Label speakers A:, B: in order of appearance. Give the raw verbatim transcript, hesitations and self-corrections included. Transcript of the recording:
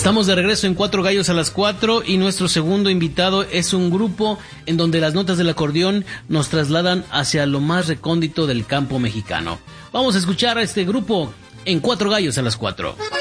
A: Estamos de regreso en Cuatro Gallos a las Cuatro y nuestro segundo invitado es un grupo en donde las notas del acordeón nos trasladan hacia lo más recóndito del campo mexicano. Vamos a escuchar a este grupo en Cuatro Gallos a las Cuatro.